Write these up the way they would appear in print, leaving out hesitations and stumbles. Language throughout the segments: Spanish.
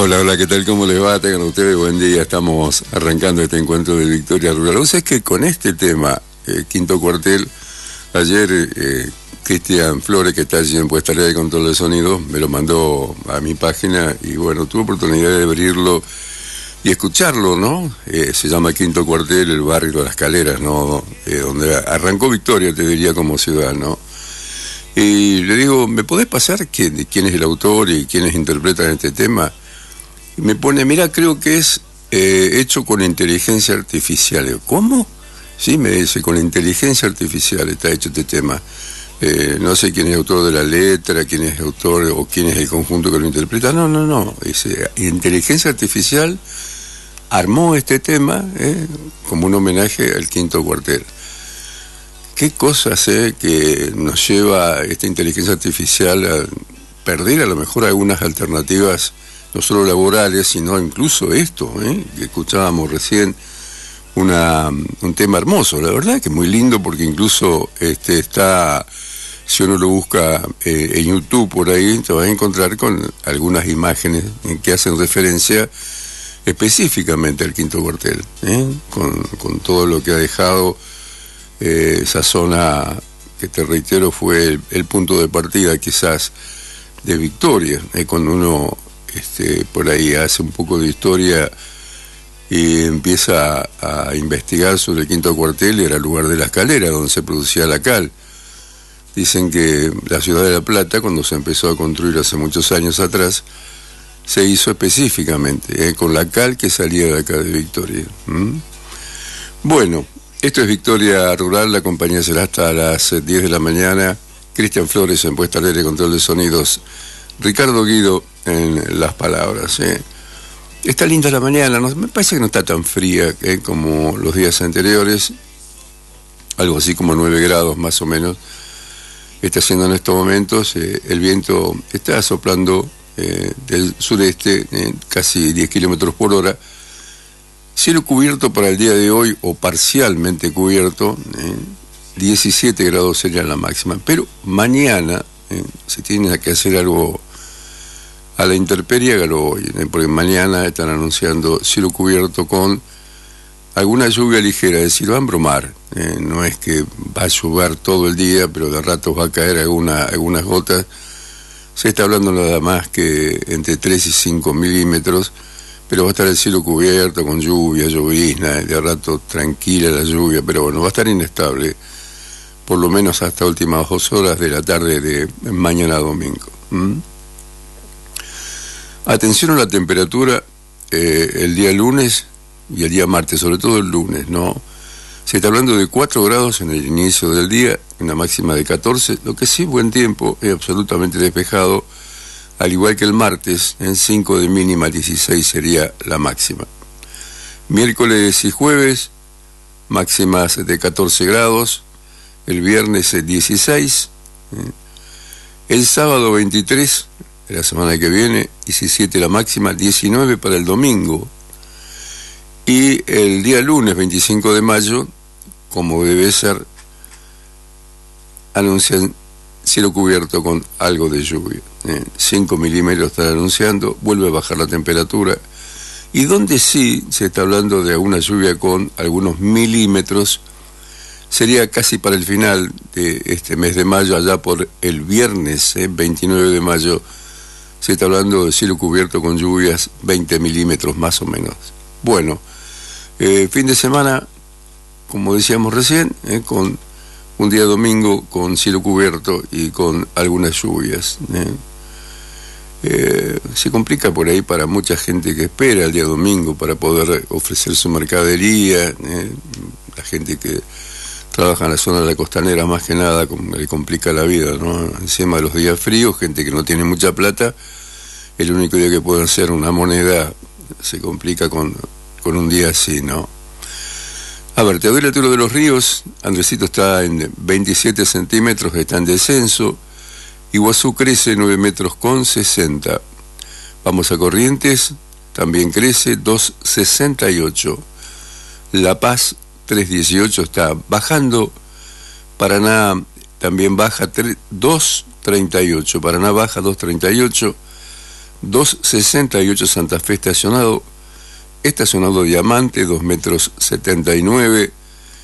Hola, hola, ¿qué tal? ¿Cómo les va? Tengan ustedes buen día. Estamos arrancando este encuentro de Victoria Rural. Vos sabés que con este tema, Quinto Cuartel, ayer Cristian Flores, que está allí en Puesta de Control de Sonido, me lo mandó a mi página y bueno, tuve oportunidad de abrirlo y escucharlo, ¿no? Se llama Quinto Cuartel, el barrio de las Caleras, ¿no? Donde arrancó Victoria, te diría, como ciudad, ¿no? Y le digo, ¿me podés pasar quién es el autor y quiénes interpretan este tema? Y me pone, mira, creo que es hecho con inteligencia artificial. ¿Cómo? Sí, me dice, con inteligencia artificial está hecho este tema. No sé quién es el autor de la letra, quién es el autor o quién es el conjunto que lo interpreta. No. Dice, inteligencia artificial armó este tema como un homenaje al Quinto Cuartel. ¿Qué cosas que nos lleva esta inteligencia artificial a perder a lo mejor algunas alternativas, no solo laborales, sino incluso esto, que escuchábamos recién, un tema hermoso, la verdad que muy lindo, porque incluso está, si uno lo busca en YouTube por ahí, te vas a encontrar con algunas imágenes que hacen referencia específicamente al Quinto Cuartel, con todo lo que ha dejado esa zona que, te reitero, fue el punto de partida quizás de Victoria. Cuando uno por ahí hace un poco de historia y empieza a investigar sobre el Quinto Cuartel, era el lugar de la Escalera donde se producía la cal. Dicen que la ciudad de La Plata, cuando se empezó a construir hace muchos años atrás, se hizo específicamente con la cal que salía de acá de Victoria. Bueno, esto es Victoria Rural, la compañía será hasta las 10 de la mañana. Cristian Flores en Puesta de Control de Sonidos, Ricardo Guido en las palabras. Está linda la mañana, me parece que no está tan fría como los días anteriores, algo así como 9 grados más o menos está haciendo en estos momentos. El viento está soplando del sureste casi 10 kilómetros por hora. Cielo cubierto para el día de hoy, o parcialmente cubierto, 17 grados sería la máxima, pero mañana se tiene que hacer algo a la intemperie, hágalo hoy, porque mañana están anunciando cielo cubierto con alguna lluvia ligera, es decir, va a embromar, no es que va a llover todo el día, pero de ratos va a caer algunas gotas. Se está hablando nada más que entre 3 y 5 milímetros, pero va a estar el cielo cubierto con lluvia, llovizna, de rato tranquila la lluvia, pero bueno, va a estar inestable, por lo menos hasta últimas 2 horas de la tarde de mañana domingo. Atención a la temperatura el día lunes y el día martes, sobre todo el lunes, ¿no? Se está hablando de 4 grados en el inicio del día, una máxima de 14, lo que sí, buen tiempo, es absolutamente despejado, al igual que el martes, en 5 de mínima, 16 sería la máxima. Miércoles y jueves, máximas de 14 grados, el viernes 16, el sábado 23, la semana que viene, 17 la máxima, 19 para el domingo, y el día lunes 25 de mayo, como debe ser, anuncian cielo cubierto con algo de lluvia. 5 milímetros están anunciando, vuelve a bajar la temperatura, y donde sí se está hablando de una lluvia con algunos milímetros, sería casi para el final de este mes de mayo, allá por el viernes 29 de mayo, se está hablando de cielo cubierto con lluvias 20 milímetros más o menos. Bueno, fin de semana, como decíamos recién, con un día domingo con cielo cubierto y con algunas lluvias. Se complica por ahí para mucha gente que espera el día domingo para poder ofrecer su mercadería, la gente que trabaja en la zona de la costanera más que nada, le complica la vida, ¿no? Encima de los días fríos, gente que no tiene mucha plata, el único día que puede hacer una moneda se complica con un día así, ¿no? A ver, te doy la altura de los ríos. Andresito está en 27 centímetros, está en descenso. Iguazú crece 9 metros con 60. Vamos a Corrientes, también crece 2,68. La Paz 3,18 está bajando. Paraná también baja 2,38. Paraná baja 2,38. 268 Santa Fe estacionado Diamante, 2,79 m,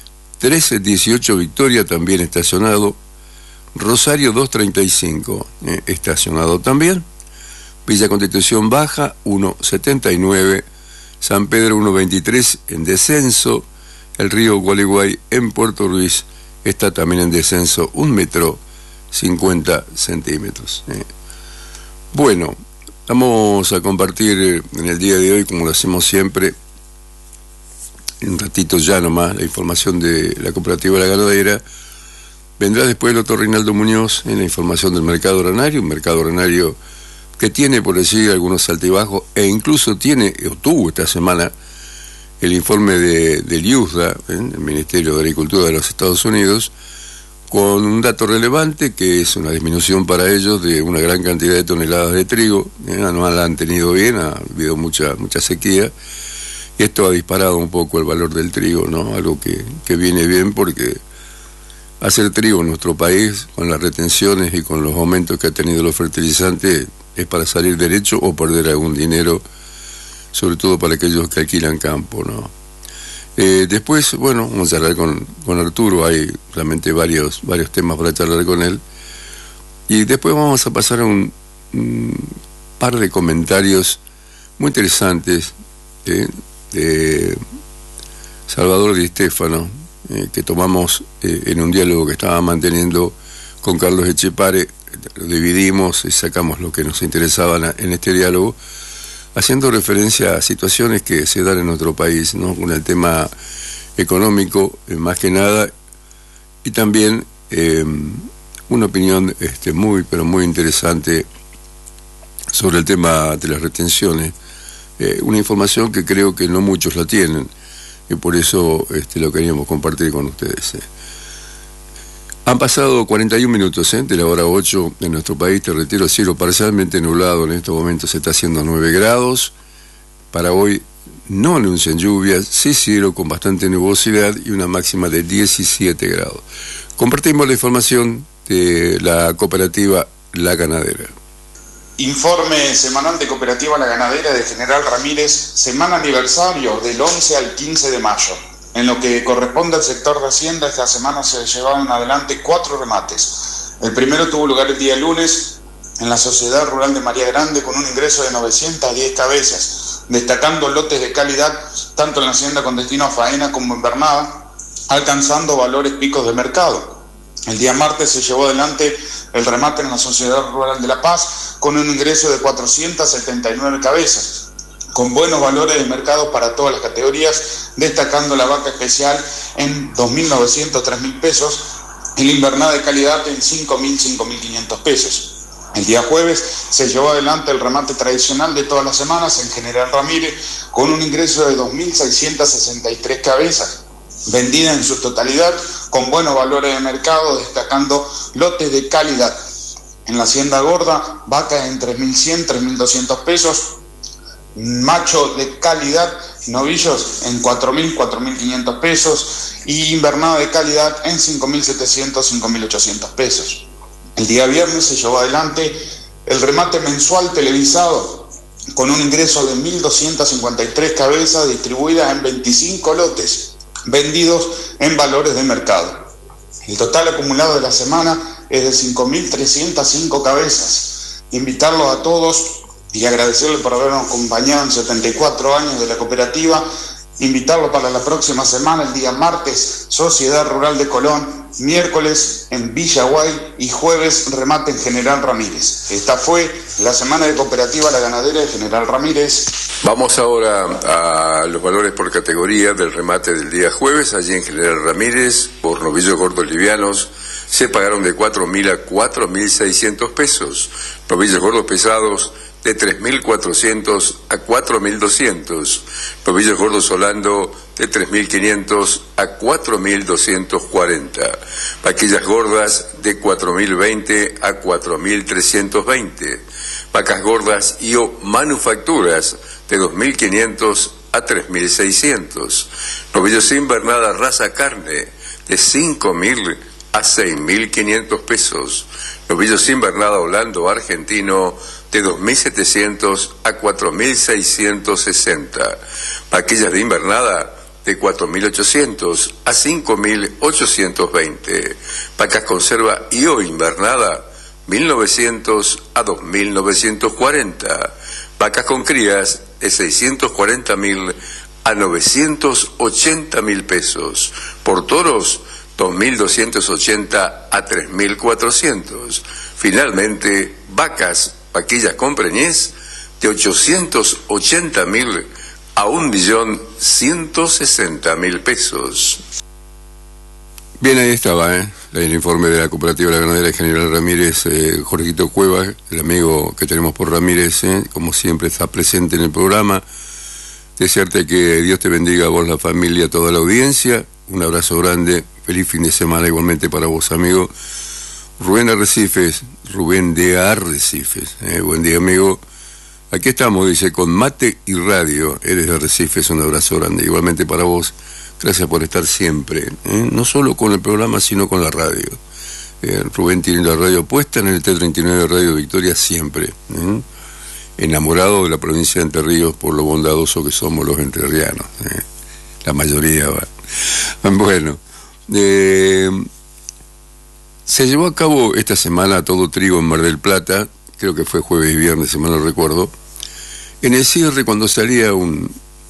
1318 Victoria también estacionado, Rosario 235 estacionado también, Villa Constitución Baja 1,79, San Pedro 1,23 en descenso, el río Gualeguay en Puerto Ruiz está también en descenso, 1,50 m. Bueno, vamos a compartir en el día de hoy, como lo hacemos siempre, un ratito ya nomás, la información de la Cooperativa La Ganadera. Vendrá después el doctor Reinaldo Muñoz en la información del mercado granario, un mercado granario que tiene, por decir, algunos altibajos, e incluso tiene, o tuvo esta semana, el informe del USDA, el Ministerio de Agricultura de los Estados Unidos, con un dato relevante que es una disminución para ellos de una gran cantidad de toneladas de trigo. No la han tenido bien, ha habido mucha sequía, y esto ha disparado un poco el valor del trigo, ¿no? Algo que viene bien, porque hacer trigo en nuestro país, con las retenciones y con los aumentos que ha tenido los fertilizantes, es para salir derecho o perder algún dinero, sobre todo para aquellos que alquilan campo, ¿no? Después, bueno, vamos a charlar con Arturo, hay realmente varios temas para charlar con él, y después vamos a pasar a un par de comentarios muy interesantes de Salvador Di Stéfano, que tomamos en un diálogo que estaba manteniendo con Carlos Echepare. Lo dividimos y sacamos lo que nos interesaba en este diálogo, haciendo referencia a situaciones que se dan en nuestro país, ¿no? Con el tema económico, más que nada, y también una opinión muy, pero muy interesante sobre el tema de las retenciones, una información que creo que no muchos la tienen, y por eso lo queríamos compartir con ustedes. Han pasado 41 minutos de la hora 8 en nuestro país. Te reitero, cielo parcialmente nublado, en estos momentos se está haciendo 9 grados. Para hoy no anuncian lluvias, sí cielo con bastante nubosidad y una máxima de 17 grados. Compartimos la información de la Cooperativa La Ganadera. Informe semanal de Cooperativa La Ganadera de General Ramírez, semana aniversario del 11 al 15 de mayo. En lo que corresponde al sector de Hacienda, esta semana se llevaron adelante 4 remates. El primero tuvo lugar el día lunes en la Sociedad Rural de María Grande, con un ingreso de 910 cabezas, destacando lotes de calidad tanto en la hacienda con destino a faena como invernada, alcanzando valores picos de mercado. El día martes se llevó adelante el remate en la Sociedad Rural de La Paz, con un ingreso de 479 cabezas, con buenos valores de mercado para todas las categorías, destacando la vaca especial en 2.900, 3.000 pesos, y la invernada de calidad en 5.000, 5.500 pesos. El día jueves se llevó adelante el remate tradicional de todas las semanas en General Ramírez, con un ingreso de 2.663 cabezas, vendida en su totalidad con buenos valores de mercado, destacando lotes de calidad. En la hacienda gorda, vacas en 3.100, 3.200 pesos, macho de calidad, novillos en 4.000, 4.500 pesos, y invernado de calidad en 5.700, 5.800 pesos. El día viernes se llevó adelante el remate mensual televisado, con un ingreso de 1.253 cabezas distribuidas en 25 lotes, vendidos en valores de mercado. El total acumulado de la semana es de 5.305 cabezas. Invitarlos a todos y agradecerle por habernos acompañado en 74 años de la cooperativa. Invitarlo para la próxima semana, el día martes, Sociedad Rural de Colón, miércoles en Villa Guay y jueves remate en General Ramírez. Esta fue la semana de Cooperativa La Ganadera de General Ramírez. Vamos ahora a los valores por categoría del remate del día jueves. Allí en General Ramírez, por novillos gordos livianos, se pagaron de 4.000 a 4.600 pesos. Novillos gordos pesados de 3.400 a 4.200, novillos gordos Holando de 3.500 a 4.240, vaquillas gordas de 4.020 a 4.320, vacas gordas y o manufacturas de 2.500 a 3.600, novillos invernada raza carne de 5.000 a 6.500 pesos, novillos invernada Holando argentino de 2.700 a 4.660. Vaquillas de invernada de 4.800 a 5.820. Vacas conserva y o invernada 1.900 a 2.940. Vacas con crías de 640.000 a 980.000 pesos. Por toros, 2.280 a 3.400. Finalmente, vaquillas con preñez, de 880.000 a 1.160.000 pesos. Bien, ahí estaba, el informe de la Cooperativa La Ganadera de General Ramírez. Jorgito Cueva, el amigo que tenemos por Ramírez, como siempre está presente en el programa. Desearte que Dios te bendiga a vos, la familia, a toda la audiencia. Un abrazo grande, feliz fin de semana igualmente para vos, amigo. Rubén de Arrecifes, buen día, amigo. Aquí estamos, dice, con mate y radio. Eres de Arrecifes, un abrazo grande igualmente para vos. Gracias por estar siempre, no solo con el programa, sino con la radio. Rubén tiene la radio puesta en el T39 Radio Victoria siempre. Enamorado de la provincia de Entre Ríos por lo bondadoso que somos los entrerrianos. La mayoría va. Bueno, se llevó a cabo esta semana Todo Trigo en Mar del Plata, creo que fue jueves y viernes, si mal no recuerdo. En el cierre, cuando salía un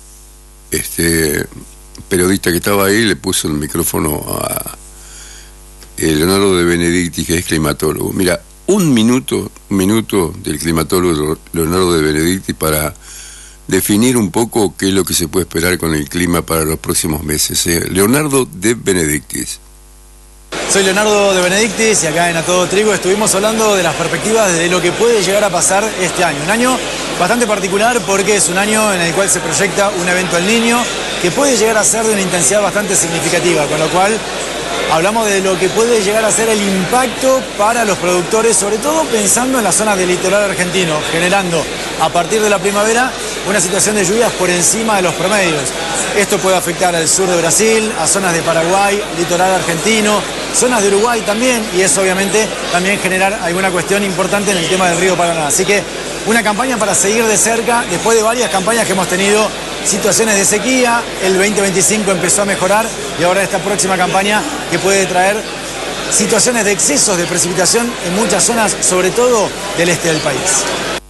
periodista que estaba ahí, le puso el micrófono a Leonardo de Benedictis, que es climatólogo. Mira, un minuto del climatólogo Leonardo de Benedictis para definir un poco qué es lo que se puede esperar con el clima para los próximos meses. Leonardo de Benedictis. Soy Leonardo de Benedictis y acá en A Todo Trigo estuvimos hablando de las perspectivas de lo que puede llegar a pasar este año. Un año bastante particular porque es un año en el cual se proyecta un evento El Niño que puede llegar a ser de una intensidad bastante significativa, con lo cual hablamos de lo que puede llegar a ser el impacto para los productores, sobre todo pensando en la zona del litoral argentino, generando a partir de la primavera una situación de lluvias por encima de los promedios. Esto puede afectar al sur de Brasil, a zonas de Paraguay, litoral argentino, zonas de Uruguay también, y eso obviamente también generar alguna cuestión importante en el tema del río Paraná. Así que una campaña para seguir de cerca, después de varias campañas que hemos tenido situaciones de sequía, el 2025 empezó a mejorar y ahora esta próxima campaña que puede traer situaciones de excesos de precipitación en muchas zonas, sobre todo del este del país.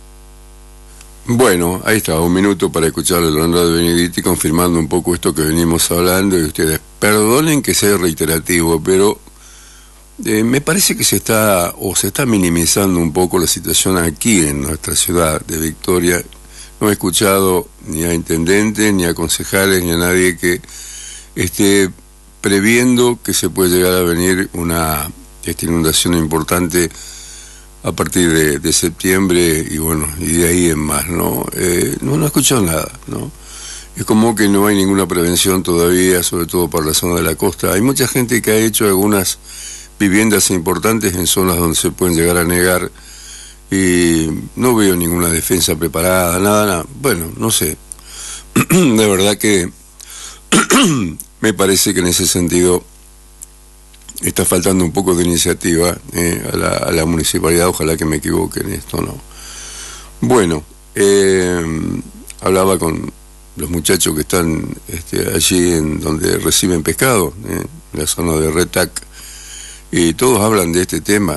Bueno, ahí está, un minuto para escuchar a Leonardo de Benedictis confirmando un poco esto que venimos hablando, y ustedes perdonen que sea reiterativo, pero me parece que se está minimizando un poco la situación aquí en nuestra ciudad de Victoria. No he escuchado ni a intendentes, ni a concejales, ni a nadie que esté previendo que se puede llegar a venir una inundación importante a partir de septiembre y bueno, y de ahí en más, ¿no? No he escuchado nada, ¿no? Es como que no hay ninguna prevención todavía, sobre todo para la zona de la costa. Hay mucha gente que ha hecho algunas viviendas importantes en zonas donde se pueden llegar a negar y no veo ninguna defensa preparada, nada. Bueno, no sé. De verdad que me parece que en ese sentido está faltando un poco de iniciativa a la municipalidad. Ojalá que me equivoque en esto, ¿no? Bueno, hablaba con los muchachos que están allí en donde reciben pescado, en la zona de Retac, y todos hablan de este tema,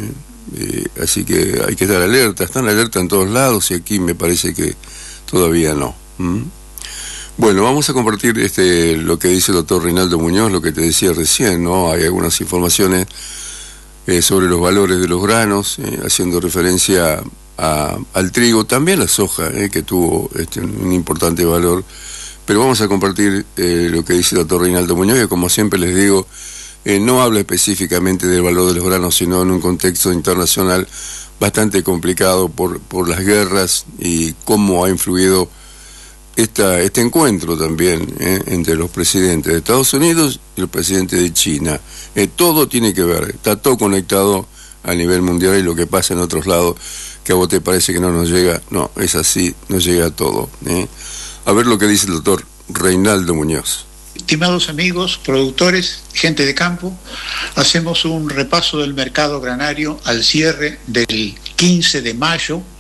así que hay que estar alerta. Están alerta en todos lados y aquí me parece que todavía no. Bueno, vamos a compartir lo que dice el doctor Reinaldo Muñoz, lo que te decía recién, ¿no? Hay algunas informaciones sobre los valores de los granos, haciendo referencia al trigo, también la soja, que tuvo un importante valor. Pero vamos a compartir lo que dice el doctor Reinaldo Muñoz, que como siempre les digo, no habla específicamente del valor de los granos, sino en un contexto internacional bastante complicado por las guerras y cómo ha influido este encuentro también entre los presidentes de Estados Unidos y los presidentes de China. Todo tiene que ver, está todo conectado a nivel mundial, y lo que pasa en otros lados que a vos te parece que no nos llega, no, es así, nos llega a todo. A ver lo que dice el doctor Reinaldo Muñoz. Estimados amigos, productores, gente de campo, hacemos un repaso del mercado granario al cierre del 15 de mayo,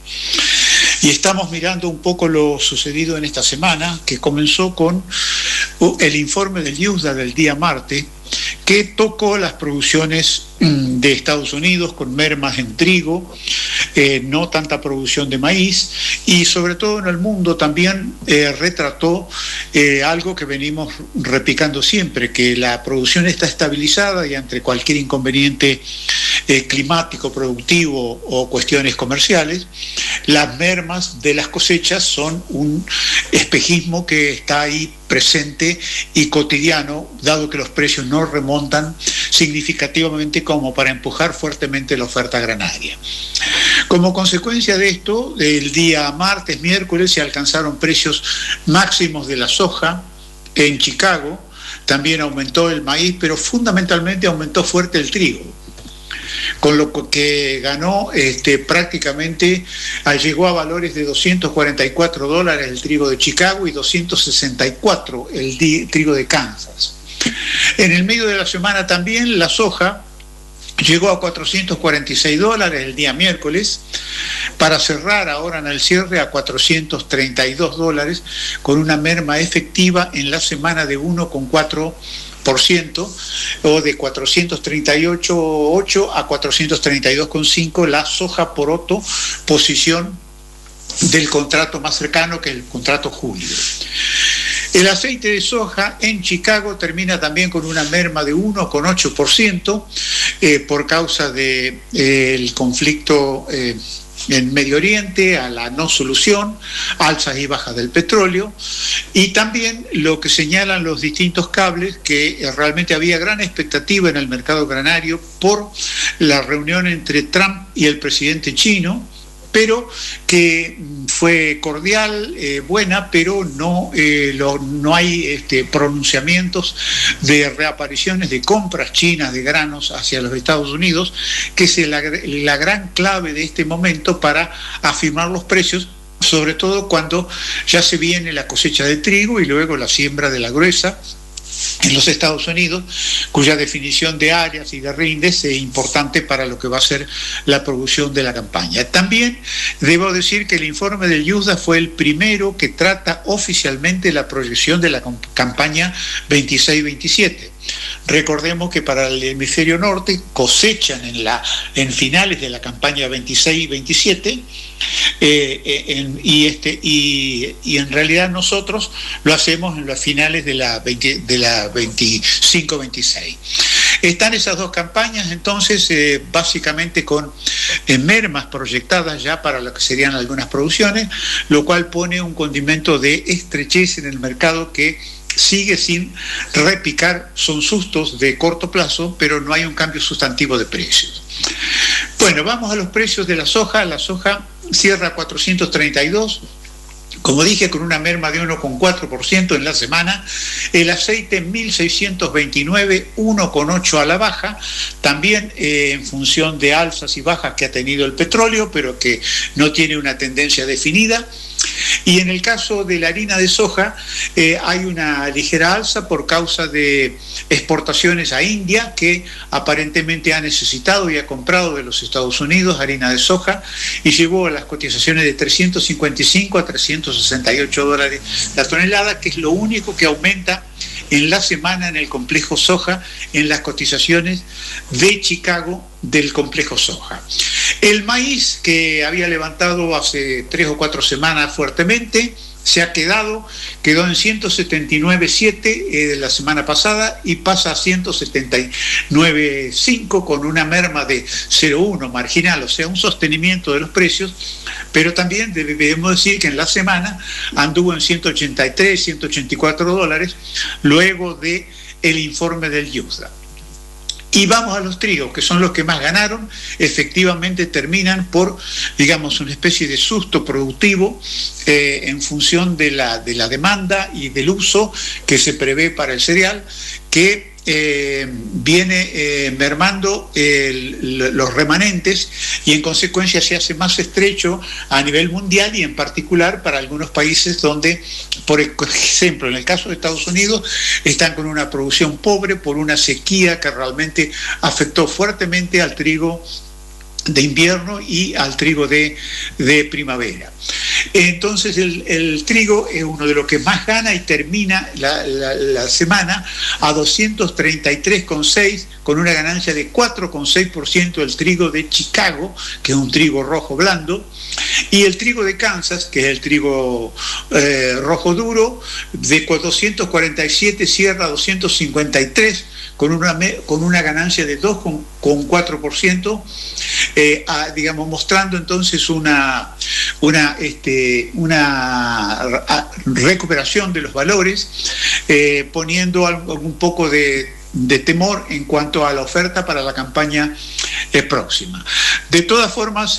Y estamos mirando un poco lo sucedido en esta semana, que comenzó con el informe del USDA del día martes, que tocó las producciones de Estados Unidos con mermas en trigo, no tanta producción de maíz, y sobre todo en el mundo también retrató algo que venimos replicando siempre, que la producción está estabilizada y ante cualquier inconveniente climático, productivo o cuestiones comerciales, las mermas de las cosechas son un espejismo que está ahí presente y cotidiano, dado que los precios no remontan significativamente como para empujar fuertemente la oferta granaria. Como consecuencia de esto, el día martes, miércoles, se alcanzaron precios máximos de la soja en Chicago, también aumentó el maíz, pero fundamentalmente aumentó fuerte el trigo, con lo que ganó prácticamente, llegó a valores de $244 el trigo de Chicago y $264 el trigo de Kansas. En el medio de la semana también la soja llegó a $446 el día miércoles, para cerrar ahora en el cierre a $432, con una merma efectiva en la semana de 1,4%, o de 438,8 a 432,5 la soja poroto, posición del contrato más cercano, que es el contrato julio. El aceite de soja en Chicago termina también con una merma de 1,8% por causa del conflicto en Medio Oriente, a la no solución, alzas y bajas del petróleo, y también lo que señalan los distintos cables, que realmente había gran expectativa en el mercado granario por la reunión entre Trump y el presidente chino, pero que fue cordial, buena, pero no hay pronunciamientos de reapariciones de compras chinas de granos hacia los Estados Unidos, que es la gran clave de este momento para afirmar los precios, sobre todo cuando ya se viene la cosecha de trigo y luego la siembra de la gruesa en los Estados Unidos, cuya definición de áreas y de rindes es importante para lo que va a ser la producción de la campaña. También debo decir que el informe del USDA fue el primero que trata oficialmente la proyección de la campaña 26-27. Recordemos que para el hemisferio norte cosechan en finales de la campaña 26-27, y en realidad nosotros lo hacemos en las finales de la 25-26. Están esas dos campañas entonces básicamente con mermas proyectadas ya para lo que serían algunas producciones, lo cual pone un condimento de estrechez en el mercado que sigue sin repicar. Son sustos de corto plazo, pero no hay un cambio sustantivo de precios. Bueno, vamos a los precios de la soja. La soja cierra a 432, como dije, con una merma de 1,4% en la semana. El aceite 1.629, 1,8 a la baja, también en función de alzas y bajas que ha tenido el petróleo, pero que no tiene una tendencia definida. Y en el caso de la harina de soja hay una ligera alza por causa de exportaciones a India, que aparentemente ha necesitado y ha comprado de los Estados Unidos harina de soja, y llegó a las cotizaciones de 355 a 368 dólares la tonelada, que es lo único que aumenta en la semana en el complejo soja, en las cotizaciones de Chicago del complejo soja. El maíz, que había levantado hace 3 o 4 semanas fuertemente, se ha quedó en 179.7 la semana pasada y pasa a 179.5 con una merma de 0,1 marginal, o sea, un sostenimiento de los precios, pero también debemos decir que en la semana anduvo en 183, 184 dólares luego de el informe del USDA. Y vamos a los trigos, que son los que más ganaron. Efectivamente terminan por, digamos, una especie de susto productivo en función de la demanda y del uso que se prevé para el cereal, que viene mermando los remanentes, y en consecuencia se hace más estrecho a nivel mundial, y en particular para algunos países donde, por ejemplo, en el caso de Estados Unidos, están con una producción pobre por una sequía que realmente afectó fuertemente al trigo invierno y al trigo de primavera. Entonces el trigo es uno de los que más gana y termina la semana a 233,6, con una ganancia de 4,6% el trigo de Chicago, que es un trigo rojo blando, y el trigo de Kansas, que es el trigo rojo duro, de 247 cierra a 253, con una ganancia de 2,4%, digamos, mostrando entonces una recuperación de los valores, poniendo un poco de temor en cuanto a la oferta para la campaña próxima. De todas formas,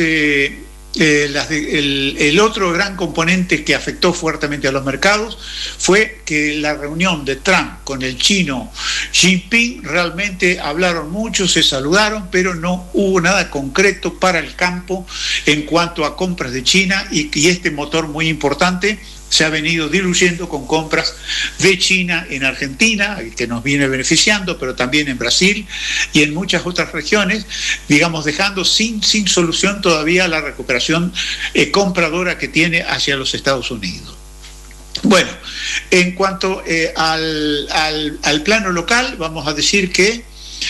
el otro gran componente que afectó fuertemente a los mercados fue que la reunión de Trump con el chino Xi Jinping, realmente hablaron mucho, se saludaron, pero no hubo nada concreto para el campo en cuanto a compras de China, y este motor muy importante se ha venido diluyendo con compras de China en Argentina, que nos viene beneficiando, pero también en Brasil y en muchas otras regiones, digamos, dejando sin solución todavía la recuperación compradora que tiene hacia los Estados Unidos. Bueno, en cuanto al plano local, vamos a decir que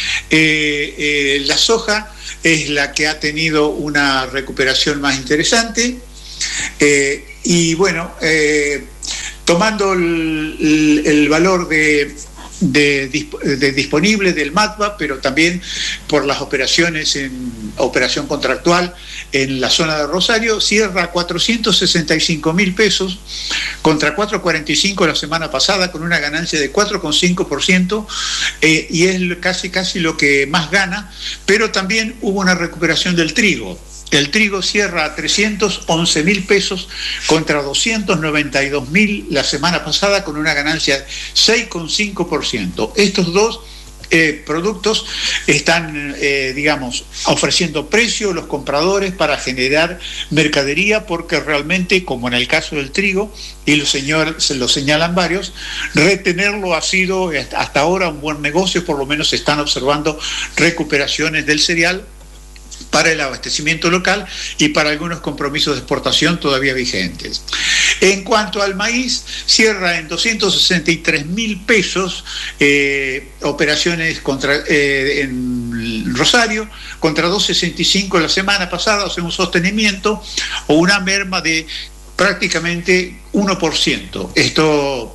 la soja es la que ha tenido una recuperación más interesante. Y bueno, tomando el valor disponible del MATBA, pero también por las operaciones en operación contractual en la zona de Rosario, cierra 465.000 pesos contra 445 la semana pasada, con una ganancia de 4,5%, y es casi lo que más gana, pero también hubo una recuperación del trigo. El trigo cierra a 311.000 pesos contra 292.000 la semana pasada, con una ganancia de 6,5%. Estos dos productos están, digamos, ofreciendo precio a los compradores para generar mercadería, porque realmente, como en el caso del trigo, y se lo señalan varios, retenerlo ha sido hasta ahora un buen negocio. Por lo menos se están observando recuperaciones del cereal para el abastecimiento local y para algunos compromisos de exportación todavía vigentes. En cuanto al maíz, cierra en 263.000 pesos operaciones en Rosario, contra 265 la semana pasada, o sea, un sostenimiento o una merma de prácticamente 1%. Esto...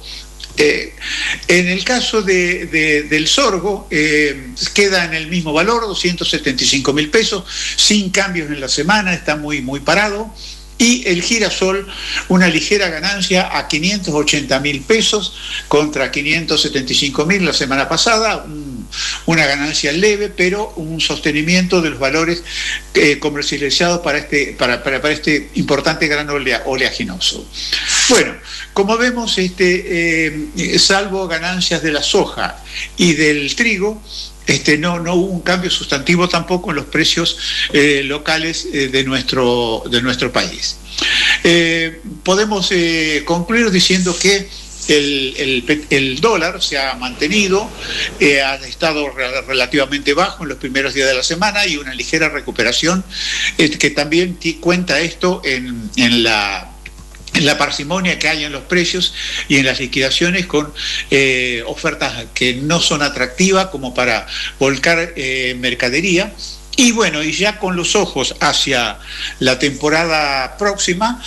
en el caso del sorgo, queda en el mismo valor, 275.000 pesos, sin cambios en la semana, está muy parado. Y el girasol, una ligera ganancia a 580.000 pesos contra 575.000 la semana pasada, una ganancia leve, pero un sostenimiento de los valores comercializados para este importante grano oleaginoso. Bueno, como vemos, salvo ganancias de la soja y del trigo, no hubo un cambio sustantivo tampoco en los precios locales de nuestro país. Podemos concluir diciendo que el dólar se ha mantenido, ha estado relativamente bajo en los primeros días de la semana, y una ligera recuperación que también cuenta esto en la parsimonia que hay en los precios y en las liquidaciones, con ofertas que no son atractivas como para volcar mercadería. Y bueno, y ya con los ojos hacia la temporada próxima,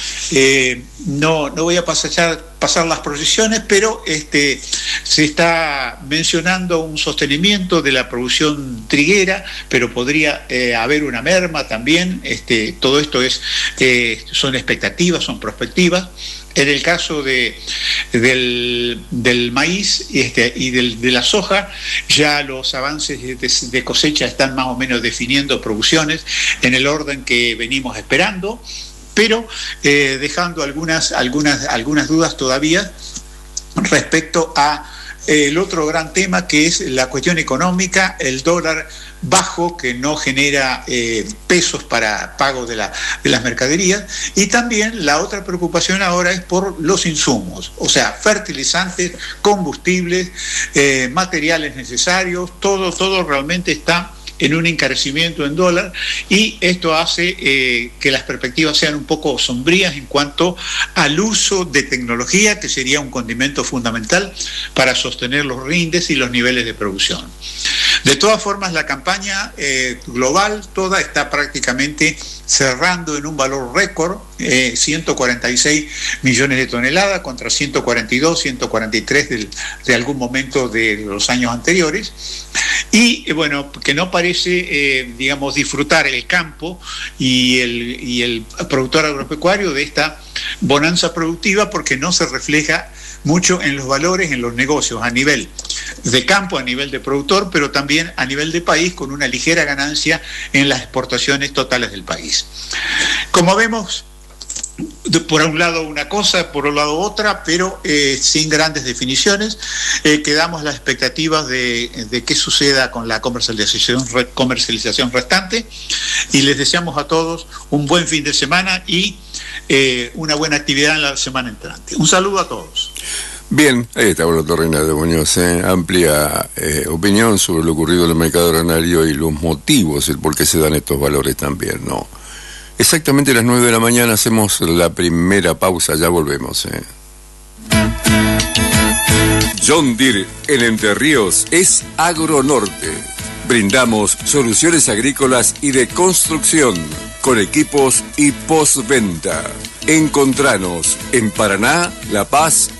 no voy a pasar las proyecciones, pero se está mencionando un sostenimiento de la producción triguera, pero podría haber una merma también. Todo esto son expectativas, son perspectivas. En el caso del maíz y de la soja, ya los avances de cosecha están más o menos definiendo producciones en el orden que venimos esperando, pero dejando algunas dudas todavía respecto a el otro gran tema, que es la cuestión económica, el dólar bajo, que no genera pesos para pago de las mercaderías, y también la otra preocupación ahora es por los insumos, o sea, fertilizantes, combustibles, materiales necesarios, todo realmente está en un encarecimiento en dólar, y esto hace que las perspectivas sean un poco sombrías en cuanto al uso de tecnología, que sería un condimento fundamental para sostener los rindes y los niveles de producción. De todas formas, la campaña global toda está prácticamente cerrando en un valor récord, 146 millones de toneladas contra 142, 143 de algún momento de los años anteriores. Y bueno, que no parece, digamos, disfrutar el campo y el productor agropecuario de esta bonanza productiva, porque no se refleja mucho en los valores, en los negocios, a nivel de campo, a nivel de productor, pero también a nivel de país, con una ligera ganancia en las exportaciones totales del país. Como vemos, por un lado una cosa, por un lado otra, pero sin grandes definiciones. Quedamos las expectativas de qué suceda con la comercialización restante, y les deseamos a todos un buen fin de semana y una buena actividad en la semana entrante. Un saludo a todos. Bien, ahí está el doctor Reinaldo Muñoz, amplia opinión sobre lo ocurrido en el mercado granario y los motivos, el por qué se dan estos valores también, ¿no? Exactamente a las 9 de la mañana hacemos la primera pausa, ya volvemos. John Deere en Entre Ríos es Agronorte. Brindamos soluciones agrícolas y de construcción con equipos y postventa. Encontranos en Paraná, La Paz